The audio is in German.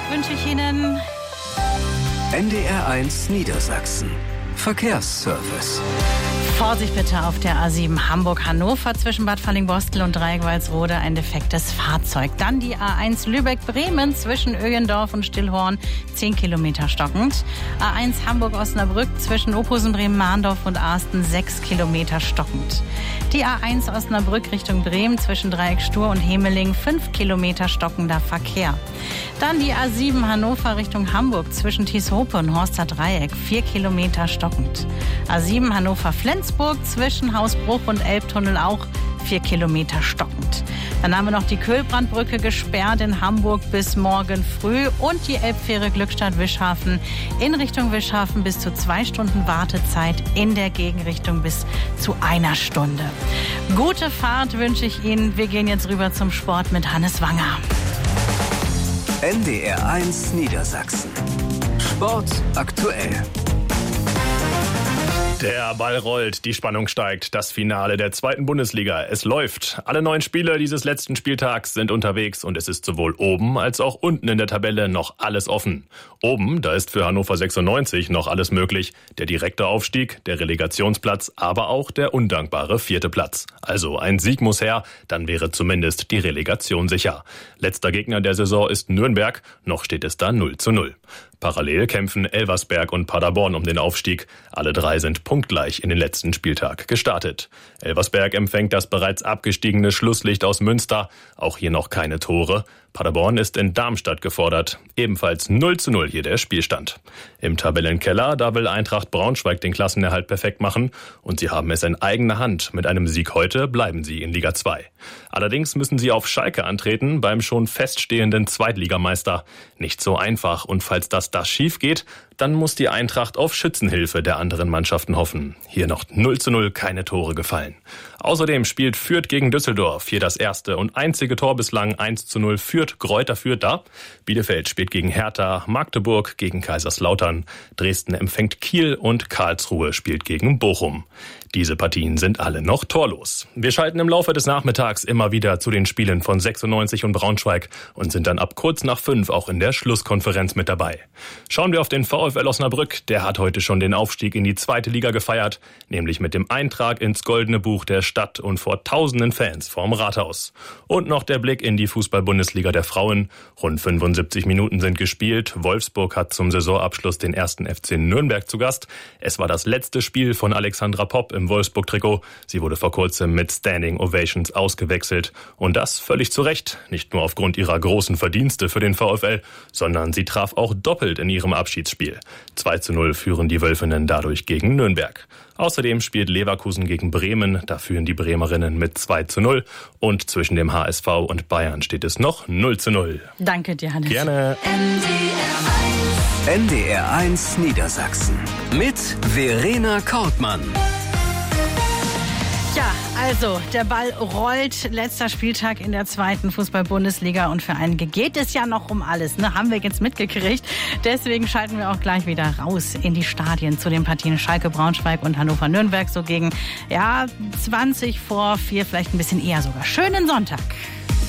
wünsche ich Ihnen. NDR1 Niedersachsen. Verkehrsservice. Vorsicht bitte auf der A7 Hamburg-Hannover zwischen Bad Fallingbostel und Dreieck-Walsrode ein defektes Fahrzeug. Dann die A1 Lübeck-Bremen zwischen Öhendorf und Stillhorn 10 Kilometer stockend. A1 Hamburg-Osnabrück zwischen Ophusen, Bremen-Mahndorf und Asten 6 Kilometer stockend. Die A1 Osnabrück Richtung Bremen zwischen Dreieck-Stur und Hemeling 5 Kilometer stockender Verkehr. Dann die A7 Hannover Richtung Hamburg zwischen Thieshope und Horster Dreieck 4 Kilometer stockend. A7 Hannover-Flensburg zwischen Hausbruch und Elbtunnel auch 4 Kilometer stockend. Dann haben wir noch die Köhlbrandbrücke gesperrt in Hamburg bis morgen früh und die Elbfähre Glückstadt-Wischhafen in Richtung Wischhafen bis zu 2 Stunden Wartezeit, in der Gegenrichtung bis zu 1 Stunde. Gute Fahrt wünsche ich Ihnen. Wir gehen jetzt rüber zum Sport mit Hannes Wanger. NDR1 Niedersachsen. Sport aktuell. Der Ball rollt, die Spannung steigt, das Finale der 2. Bundesliga. Es läuft. Alle 9 Spiele dieses letzten Spieltags sind unterwegs und es ist sowohl oben als auch unten in der Tabelle noch alles offen. Oben, da ist für Hannover 96 noch alles möglich. Der direkte Aufstieg, der Relegationsplatz, aber auch der undankbare 4. Platz. Also ein Sieg muss her, dann wäre zumindest die Relegation sicher. Letzter Gegner der Saison ist Nürnberg, noch steht es da 0:0. Parallel kämpfen Elversberg und Paderborn um den Aufstieg. Alle 3 sind punktgleich in den letzten Spieltag gestartet. Elversberg empfängt das bereits abgestiegene Schlusslicht aus Münster. Auch hier noch keine Tore. Paderborn ist in Darmstadt gefordert. Ebenfalls 0:0 hier der Spielstand. Im Tabellenkeller, da will Eintracht Braunschweig den Klassenerhalt perfekt machen. Und sie haben es in eigener Hand. Mit einem Sieg heute bleiben sie in Liga 2. Allerdings müssen sie auf Schalke antreten, beim schon feststehenden Zweitligameister. Nicht so einfach. Und falls das schief geht, dann muss die Eintracht auf Schützenhilfe der anderen Mannschaften hoffen. Hier noch 0:0, keine Tore gefallen. Außerdem spielt Fürth gegen Düsseldorf. Hier das erste und einzige Tor bislang 1:0 Fürth, Greuther Fürth da. Bielefeld spielt gegen Hertha, Magdeburg gegen Kaiserslautern. Dresden empfängt Kiel und Karlsruhe spielt gegen Bochum. Diese Partien sind alle noch torlos. Wir schalten im Laufe des Nachmittags immer wieder zu den Spielen von 96 und Braunschweig und sind dann ab kurz nach 5 auch in der Schlusskonferenz mit dabei. Schauen wir auf den VfL Osnabrück. Der hat heute schon den Aufstieg in die 2. Liga gefeiert, nämlich mit dem Eintrag ins Goldene Buch der Stadt und vor tausenden Fans vorm Rathaus. Und noch der Blick in die Fußball-Bundesliga der Frauen. Rund 75 Minuten sind gespielt. Wolfsburg hat zum Saisonabschluss den 1. FC Nürnberg zu Gast. Es war das letzte Spiel von Alexandra Popp im Wolfsburg-Trikot. Sie wurde vor kurzem mit Standing Ovations ausgewechselt. Und das völlig zu Recht. Nicht nur aufgrund ihrer großen Verdienste für den VfL, sondern sie traf auch doppelt in ihrem Abschiedsspiel. 2:0 führen die Wölfinnen dadurch gegen Nürnberg. Außerdem spielt Leverkusen gegen Bremen. Da führen die Bremerinnen mit 2:0. Und zwischen dem HSV und Bayern steht es noch 0:0. Danke dir, Hannes. Gerne. NDR1 Niedersachsen. Mit Verena Kortmann. Ja, also der Ball rollt, letzter Spieltag in der 2. Fußball-Bundesliga und für einige geht es ja noch um alles, ne? Haben wir jetzt mitgekriegt. Deswegen schalten wir auch gleich wieder raus in die Stadien zu den Partien Schalke, Braunschweig und Hannover-Nürnberg so gegen 20 vor 4, vielleicht ein bisschen eher sogar. Schönen Sonntag.